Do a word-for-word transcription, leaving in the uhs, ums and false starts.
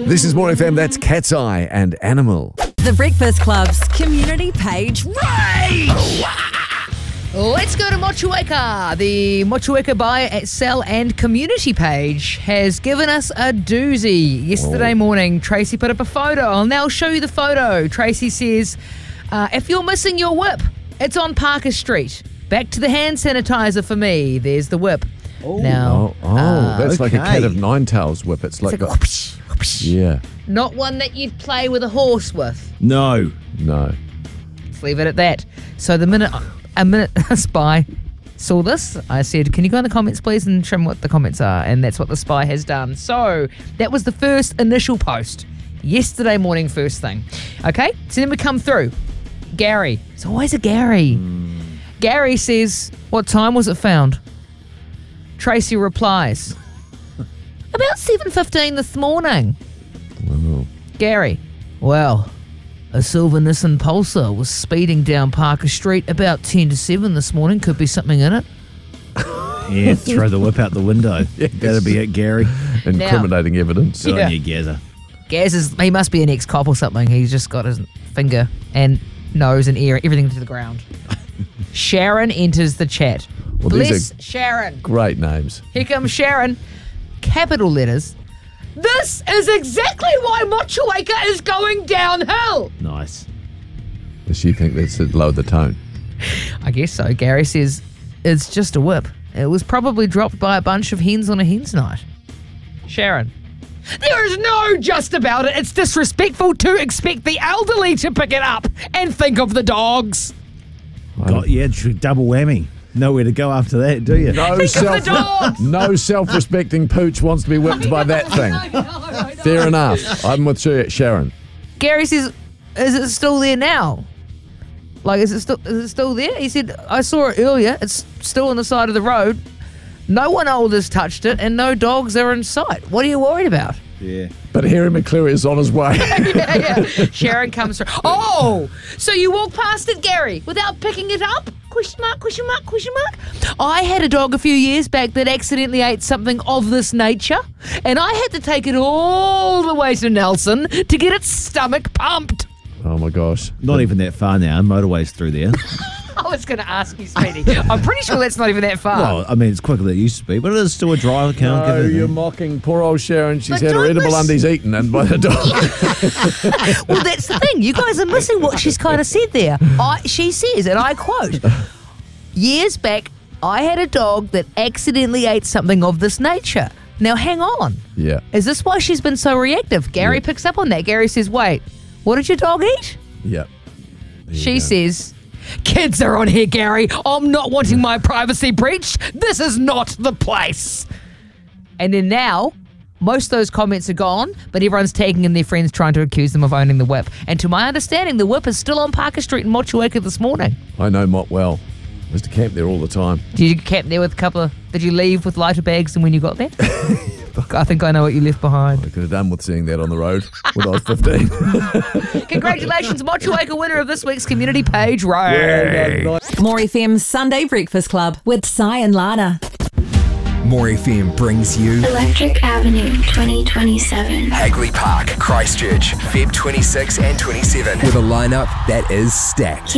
This is More F M, that's Cat's Eye and Animal. The Breakfast Club's community page rage! Let's go to Motueka. The Motueka Buy, Sell and Community page has given us a doozy. Yesterday morning, Tracy put up a photo. I'll now show you the photo. Tracy says, uh, if you're missing your whip, it's on Parker Street. Back to the hand sanitizer for me. There's the whip. Oh, now, oh, oh uh, that's like a okay. cat of nine tails whip. It's like, it's like a, a whoosh, whoosh. yeah, Not one that you'd play with a horse with. No. no. Let's leave it at that. So the minute a minute spy saw this, I said, can you go in the comments please and show me what the comments are? And that's what the spy has done. So that was the first initial post. Yesterday morning, first thing. Okay, so then we come through. Gary. It's always a Gary. Mm. Gary says, what time was it found? Tracy replies, about seven fifteen this morning. Wow. Gary, well, a silver Nissan Pulsar was speeding down Parker Street about ten to seven this morning. Could be something in it. Yeah, throw the whip out the window. Yes. That'll be it, Gary. Incriminating now, evidence. Good Yeah. on you, Gazza. Gaz is, he must be an ex-cop or something. He's just got his finger and nose and ear, everything to the ground. Sharon enters the chat. Well, these Bless are- Sharon. Great names. Here comes Sharon. Capital letters. This is exactly why Motueka is going downhill. Nice. Does she think that's it lowered the tone? I guess so. Gary says it's just a whip. It was probably dropped by a bunch of hens on a hen's night. Sharon. There is no just about it. It's disrespectful to expect the elderly to pick it up and think of the dogs. Got, yeah, tr- double whammy. Nowhere to go after that, do you? No, Think of the self, dogs. no self-respecting pooch wants to be whipped by that thing. Fair enough. I'm with you, Sharon. Gary says, is it still there now? Like, is it still is it still there? He said, I saw it earlier. It's still on the side of the road. No one old has touched it and no dogs are in sight. What are you worried about? Yeah. But Harry McCleary is on his way. yeah, yeah. Sharon comes through. Oh, so you walk past it, Gary, without picking it up? Question mark, question mark, question mark. I had a dog a few years back that accidentally ate something of this nature, and I had to take it all the way to Nelson to get its stomach pumped. Oh my gosh. Not even that far now. Motorway's through there. I was going to ask you, Speedy. I'm pretty sure that's not even that far. Well, I mean, it's quicker than it used to be, but it is still a drive. Can't No, give it you're mocking poor old Sharon. She's But had her don't edible miss- undies eaten and by the dog. Well, that's the thing. You guys are missing what she's kind of said there. I, she says, and I quote, years back, I had a dog that accidentally ate something of this nature. Now, hang on. Yeah. Is this why she's been so reactive? Gary Yeah. picks up on that. Gary says, wait, what did your dog eat? Yeah. There you She go. says, kids are on here, Gary. I'm not wanting my privacy breached. This is not the place. And then now, most of those comments are gone, but everyone's tagging in their friends trying to accuse them of owning the whip. And to my understanding, the whip is still on Parker Street in Motueka this morning. I know Mott well. I used to camp there all the time. Did you camp there with a couple of... Did you leave with lighter bags than when you got there? I think I know what you left behind. I could have done with seeing that on the road when I was fifteen. Congratulations, Motueka, winner of this week's community page raid. More F M's Sunday Breakfast Club with Si and Lana. More F M brings you Electric Avenue twenty twenty-seven. Hagley Park, Christchurch, February twenty-sixth and twenty-seventh, with a lineup that is stacked.